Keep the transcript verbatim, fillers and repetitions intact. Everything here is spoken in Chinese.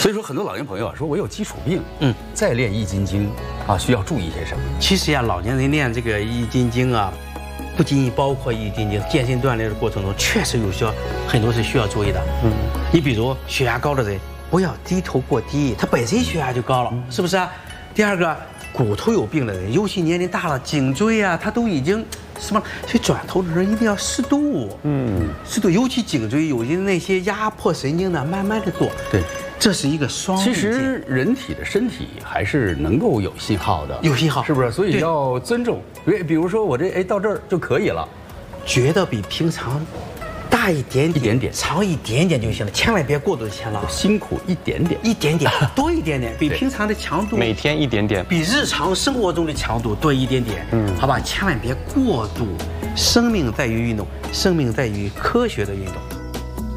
所以说，很多老年朋友啊，说我有基础病， 嗯， 再练易筋经啊，需要注意些什么？ 其实呀，老年人练这个易筋经啊，不仅仅包括易筋经，健身锻炼的过程中确实有需要很多是需要注意的。嗯，你比如血压高的人，不要低头过低，他本身血压就高了，嗯、是不是啊？第二个，骨头有病的人，尤其年龄大了，颈椎啊，他都已经什么，所以转头的人一定要适度。嗯，适度，尤其颈椎有些那些压迫神经的，慢慢的做。 对。 这是一个双。 其实人体的身体还是能够有信号的， 有信号是不是？所以要尊重。比比如说我这哎到这儿就可以了， 觉得比平常大一点点、 一点点、 长一点点就行了，千万别过度牵拉。 辛苦一点点， 一点点，多一点点，比平常的强度每天一点点， 比日常生活中的强度多一点点。嗯，好吧，千万别过度。生命在于运动，生命在于科学的运动。